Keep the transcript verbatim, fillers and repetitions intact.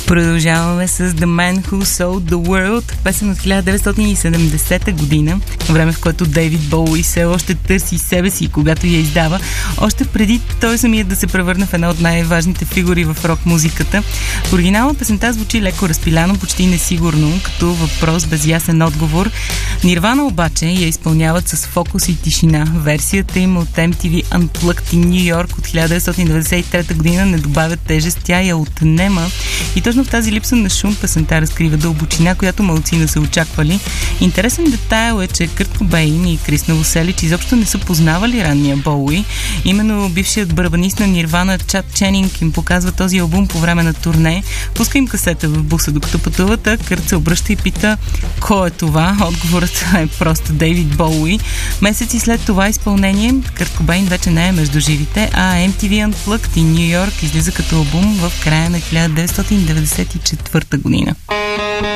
Продължаваме с The Man Who Sold the World, песен от хиляда деветстотин и седемдесета година, време в което Дейвид Боуи все още търси себе си, когато я издава, още преди той самият да се превърне в една от най-важните фигури в рок-музиката. В оригинала песента звучи леко разпиляно, почти несигурно, като въпрос без ясен отговор. Нирвана обаче я изпълняват с фокус и тишина. Версията им от Ем Ти Ви Unplugged in New York от хиляда деветстотин деветдесет и трета година не добавя тежест, тя я отнема и точно в тази липса на шум песента разкрива дълбочина, която малцина са очаквали. Интересен детайл е, че Кърт Кобейн и Крис Новоселич изобщо не са познавали ранния Боуи. Именно бившият барабанист на Нирвана Чад Ченинг им показва този албум по време на турне. Пуска им касета в буса докато пътуват, а Кърт се обръща и пита: кой е това? Отговорът е просто Дейвид Боуи. Месеци след това изпълнение Кърт Кобейн вече не е между живите, а Ем Ти Ви Unplugged in New York излиза като албум в края на хиляда деветстотин деветдесет и четвърта година.